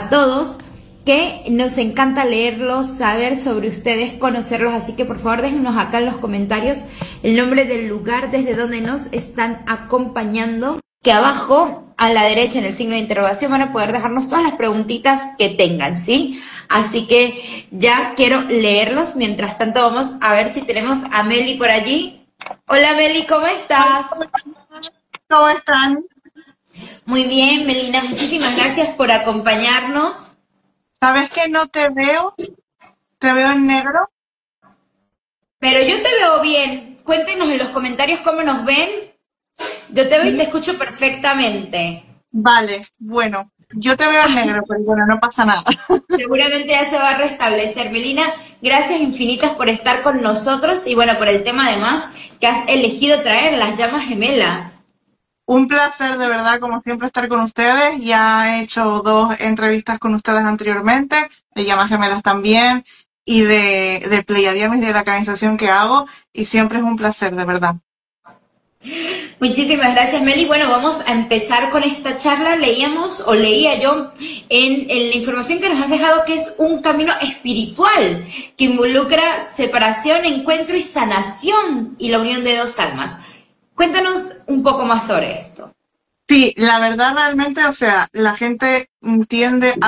a todos, que nos encanta leerlos, saber sobre ustedes, conocerlos, así que por favor déjennos acá en los comentarios el nombre del lugar desde donde nos están acompañando, que abajo a la derecha en el signo de interrogación van a poder dejarnos todas las preguntitas que tengan, ¿sí? Así que ya quiero leerlos, mientras tanto vamos a ver si tenemos a Meli por allí. Hola Meli, ¿cómo estás? ¿Cómo están? Muy bien, Melina, muchísimas gracias por acompañarnos. ¿Sabes que no te veo? ¿Te veo en negro? Pero yo te veo bien. Cuéntenos en los comentarios cómo nos ven. Yo te veo y te escucho perfectamente. Vale, bueno, yo te veo en negro, pero bueno, no pasa nada. Seguramente ya se va a restablecer. Melina, gracias infinitas por estar con nosotros y bueno, por el tema además que has elegido traer, las llamas gemelas. Un placer de verdad, como siempre, estar con ustedes. Ya he hecho 2 entrevistas con ustedes anteriormente, de Llamas Gemelas también, y de Pleiadiamis, de la canalización que hago, y siempre es un placer, de verdad. Muchísimas gracias, Meli. Bueno, vamos a empezar con esta charla. Leía yo en la información que nos has dejado que es un camino espiritual que involucra separación, encuentro y sanación y la unión de 2 almas. Cuéntanos un poco más sobre esto. Sí, la verdad realmente, o sea, la gente tiende a